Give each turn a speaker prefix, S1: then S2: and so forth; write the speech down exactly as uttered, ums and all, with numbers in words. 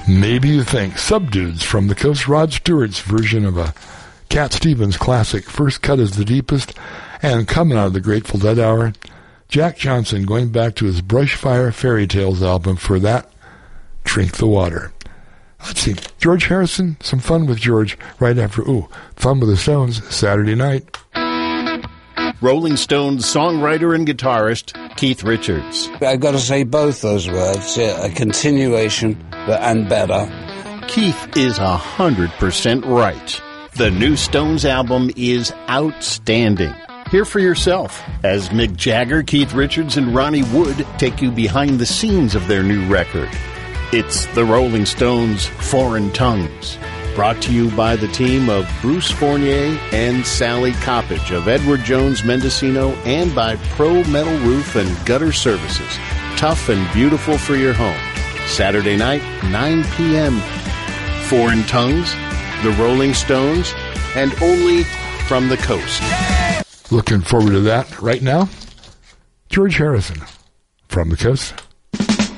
S1: Maybe You Think. Subdudes from the Coast. Rod Stewart's version of a Cat Stevens classic. First Cut is the Deepest. And coming out of the Grateful Dead hour, Jack Johnson going back to his Brushfire Fairy Tales album for that, Drink the Water. Let's see. George Harrison, some fun with George right after, ooh, Fun with the Stones, Saturday night.
S2: Rolling Stones songwriter and guitarist Keith Richards.
S3: I've got to say both those words, a continuation and better.
S2: Keith is a hundred percent right. The new Stones album is outstanding. Hear for yourself as Mick Jagger, Keith Richards, and Ronnie Wood take you behind the scenes of their new record. It's the Rolling Stones' Foreign Tongues, brought to you by the team of Bruce Fournier and Sally Coppage of Edward Jones Mendocino and by Pro Metal Roof and Gutter Services. Tough and beautiful for your home. Saturday night, nine p.m. Foreign Tongues, the Rolling Stones, and only from the coast.
S1: Looking forward to that right now. George Harrison, From the Coast.